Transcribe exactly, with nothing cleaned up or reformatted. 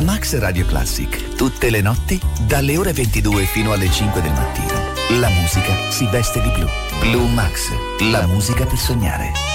Max Radio Classic, tutte le notti, dalle ore ventidue fino alle cinque del mattino. La musica si veste di blu. Blu Max, la musica per sognare.